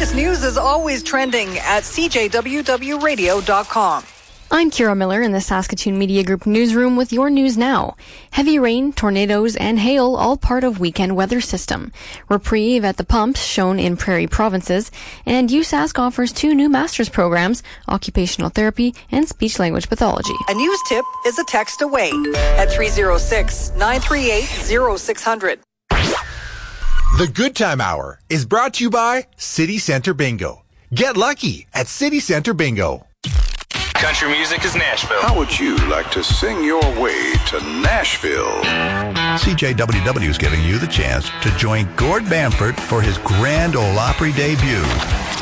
latest news is always trending at cjwwradio.com. I'm Kira Miller in the Saskatoon Media Group newsroom with your news now. Heavy rain, tornadoes, and hail all part of weekend weather system. Reprieve at the pumps shown in prairie provinces, and USask offers 2 new master's programs, occupational therapy and speech-language pathology. A news tip is a text away at 306-938-0600. The Good Time Hour is brought to you by City Center Bingo. Get lucky at City Center Bingo. Country music is Nashville. How would you like to sing your way to Nashville? CJWW is giving you the chance to join Gord Bamford for his Grand Ole Opry debut.